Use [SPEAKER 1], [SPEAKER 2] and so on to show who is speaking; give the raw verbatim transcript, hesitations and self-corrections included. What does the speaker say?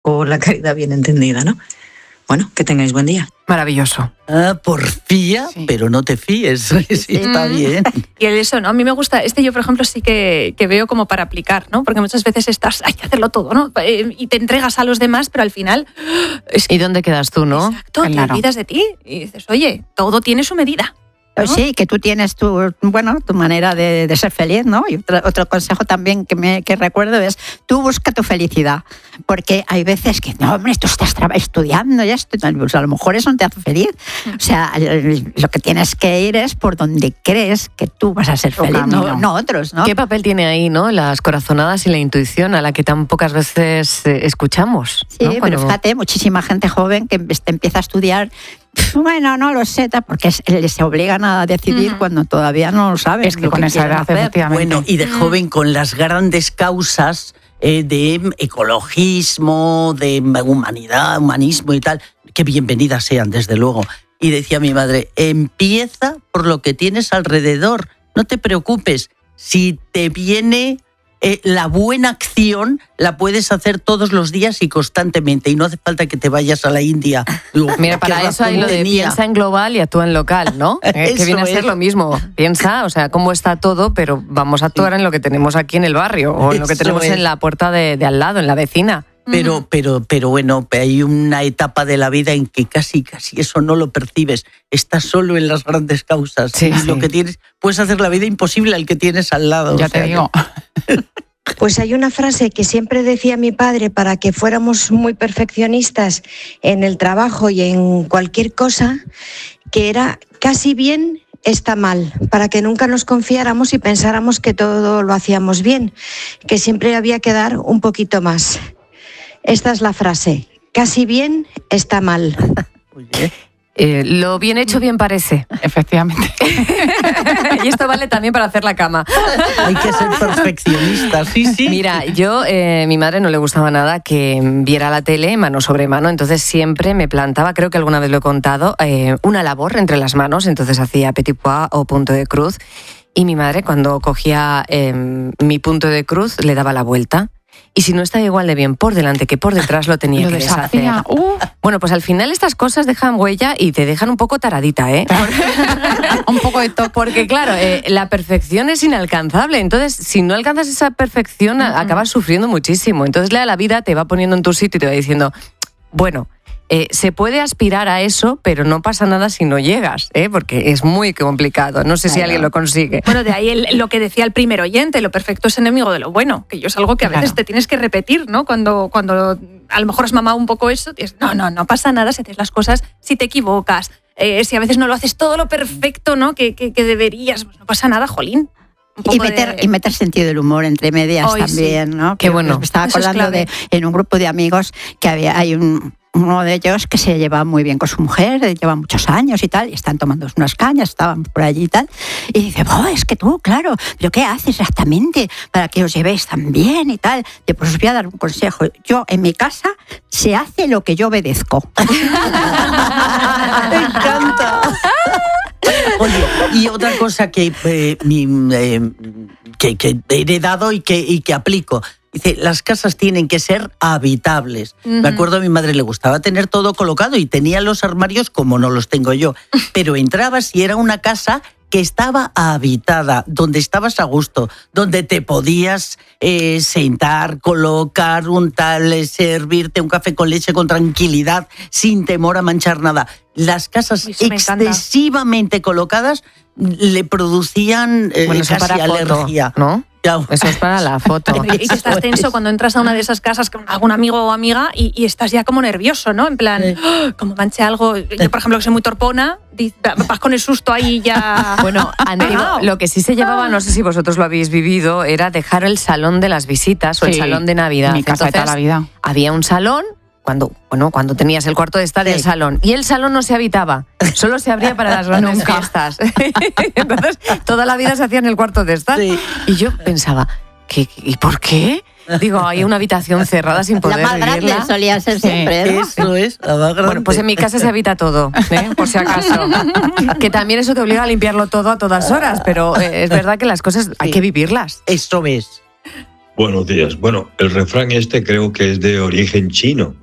[SPEAKER 1] o la caridad bien entendida, ¿no? Bueno, que tengáis buen día.
[SPEAKER 2] Maravilloso.
[SPEAKER 3] Ah, porfía, sí. Pero no te fíes. Sí, sí, está mm. bien.
[SPEAKER 4] Y eso, ¿no? A mí me gusta, este yo, por ejemplo, sí que, que veo como para aplicar, ¿no? Porque muchas veces estás, hay que hacerlo todo, ¿no? Y te entregas a los demás, pero al final...
[SPEAKER 2] Es que, ¿y dónde quedas tú, no?
[SPEAKER 4] Exacto, claro. Te olvidas de ti y dices, oye, todo tiene su medida.
[SPEAKER 5] ¿no? Sí, que tú tienes tu, bueno, tu manera de, de ser feliz, ¿no? Y otro, otro consejo también que, me, que recuerdo es, tú busca tu felicidad, porque hay veces que, no, hombre, tú estás estudiando y esto, pues a lo mejor eso no te hace feliz. O sea, lo que tienes que ir es por donde crees que tú vas a ser feliz, no, no otros, ¿no?
[SPEAKER 2] ¿Qué papel tiene ahí, no? Las corazonadas y la intuición, a la que tan pocas veces escuchamos.
[SPEAKER 5] Sí,
[SPEAKER 2] ¿no?
[SPEAKER 5] pero
[SPEAKER 2] Cuando...
[SPEAKER 5] fíjate, muchísima gente joven que empieza a estudiar. Bueno, no lo sé, porque se obligan a decidir uh-huh. cuando todavía no lo saben.
[SPEAKER 6] Es que con
[SPEAKER 5] que
[SPEAKER 6] esa edad, efectivamente.
[SPEAKER 3] Bueno, y de uh-huh. joven con las grandes causas eh, de ecologismo, de humanidad, humanismo y tal, que bienvenidas sean, desde luego. Y decía mi madre, empieza por lo que tienes alrededor, no te preocupes, si te viene... Eh, la buena acción la puedes hacer todos los días y constantemente, y no hace falta que te vayas a la India.
[SPEAKER 2] Mira, para eso hay lo de tenía. Piensa en global y actúa en local, ¿no? Eh, que viene a ser es. Lo mismo. Piensa, o sea, cómo está todo, pero vamos a actuar en lo que tenemos aquí en el barrio o en lo que tenemos es. en la puerta de, de al lado, en la vecina.
[SPEAKER 3] Pero, uh-huh. pero, pero bueno, hay una etapa de la vida en que casi, casi eso no lo percibes. Estás solo en las grandes causas.
[SPEAKER 2] Sí,
[SPEAKER 3] y
[SPEAKER 2] sí.
[SPEAKER 3] lo que tienes, puedes hacer la vida imposible al que tienes al lado.
[SPEAKER 6] Ya
[SPEAKER 3] o sea,
[SPEAKER 6] te digo.
[SPEAKER 7] Pues hay una frase que siempre decía mi padre para que fuéramos muy perfeccionistas en el trabajo y en cualquier cosa, que era casi bien está mal, para que nunca nos confiáramos y pensáramos que todo lo hacíamos bien, que siempre había que dar un poquito más. Esta es la frase, casi bien está mal.
[SPEAKER 3] Oye.
[SPEAKER 2] Eh, lo bien hecho bien parece.
[SPEAKER 6] Efectivamente.
[SPEAKER 2] Y esto vale también para hacer la cama.
[SPEAKER 3] Hay que ser perfeccionista, sí, sí.
[SPEAKER 2] Mira, yo, eh, mi madre no le gustaba nada que viera la tele mano sobre mano, entonces siempre me plantaba, creo que alguna vez lo he contado, eh, una labor entre las manos, entonces hacía petit pois o punto de cruz, y mi madre cuando cogía eh, mi punto de cruz le daba la vuelta. Y si no estaba igual de bien por delante que por detrás, lo tenía
[SPEAKER 6] lo
[SPEAKER 2] que deshacer.
[SPEAKER 6] Uh.
[SPEAKER 2] Bueno, pues al final estas cosas dejan huella y te dejan un poco taradita, ¿eh?
[SPEAKER 6] Un poco de toque.
[SPEAKER 2] Porque claro, eh, la perfección es inalcanzable. Entonces, si no alcanzas esa perfección, uh-huh. acabas sufriendo muchísimo. Entonces la vida te va poniendo en tu sitio y te va diciendo, bueno... Eh, se puede aspirar a eso, pero no pasa nada si no llegas, ¿eh? Porque es muy complicado. No sé si claro. alguien lo consigue.
[SPEAKER 4] Bueno, de ahí el, lo que decía el primer oyente, lo perfecto es enemigo de lo bueno, que yo es algo que a veces claro. te tienes que repetir, ¿no? Cuando, cuando a lo mejor has mamado un poco eso, dices, no, no, no pasa nada si haces las cosas, si te equivocas, eh, si a veces no lo haces todo lo perfecto, ¿no? Que, que, que deberías, pues no pasa nada, jolín.
[SPEAKER 5] Y meter, de... y meter sentido del humor entre medias Hoy también,
[SPEAKER 4] sí.
[SPEAKER 5] ¿no?
[SPEAKER 2] Qué bueno.
[SPEAKER 5] Me estaba acordando de en un grupo de amigos que había hay un uno de ellos que se lleva muy bien con su mujer, lleva muchos años y tal, y están tomando unas cañas, estaban por allí y tal, y dice, oh, es que tú, claro, ¿pero qué haces exactamente para que os llevéis tan bien y tal? Y pues os voy a dar un consejo. Yo, en mi casa, se hace lo que yo obedezco.
[SPEAKER 3] Me encanta. Oye, y otra cosa que, eh, eh, que, que he heredado y que, y que aplico, dice, las casas tienen que ser habitables. Uh-huh. Me acuerdo a mi madre le gustaba tener todo colocado y tenía los armarios como no los tengo yo, pero entrabas y era una casa que estaba habitada, donde estabas a gusto, donde te podías eh, sentar, colocar un tal, eh, servirte un café con leche con tranquilidad, sin temor a manchar nada. Las casas excesivamente colocadas le producían eh, bueno, casi alergia,
[SPEAKER 2] ¿no? Eso es para la foto.
[SPEAKER 4] Y que estás tenso cuando entras a una de esas casas con algún amigo o amiga y, y estás ya como nervioso, ¿no? En plan, sí. oh, como manche algo. Yo, por ejemplo, que soy muy torpona, vas con el susto ahí ya...
[SPEAKER 2] Bueno, antiguo, lo que sí se llevaba, no sé si vosotros lo habéis vivido, era dejar el salón de las visitas o sí, el salón de Navidad.
[SPEAKER 6] En mi casa
[SPEAKER 2] Entonces,
[SPEAKER 6] de toda la vida.
[SPEAKER 2] Había un salón... Cuando, bueno, cuando tenías el cuarto de estar y sí. el salón. Y el salón no se habitaba, solo se abría para las grandes
[SPEAKER 6] Nunca.
[SPEAKER 2] fiestas. Entonces, toda la vida se hacía en el cuarto de estar. Sí. Y yo pensaba, ¿qué, ¿y por qué? Digo, hay una habitación cerrada sin poder
[SPEAKER 5] vivirla. La más
[SPEAKER 2] vivirla.
[SPEAKER 5] grande solía ser siempre,
[SPEAKER 3] ¿no? Eso es, la más grande.
[SPEAKER 2] Bueno, pues en mi casa se habita todo, ¿eh? Por si acaso. Que también eso te obliga a limpiarlo todo a todas horas, pero eh, es verdad que las cosas hay que vivirlas.
[SPEAKER 3] Eso es.
[SPEAKER 8] Buenos días. Bueno, el refrán este creo que es de origen chino.